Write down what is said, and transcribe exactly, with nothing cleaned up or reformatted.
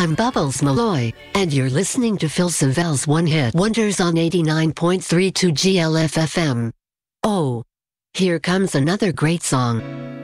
I'm Bubbles Malloy, and you're listening to Phil Savelle's One Hit Wonders on eighty-nine point three two G L F F M. Oh, here comes another great song.